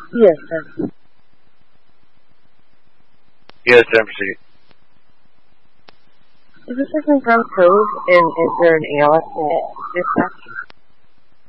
Yes, sir. Yes, proceed. Is this from Cove, and is there an ALS dispatch?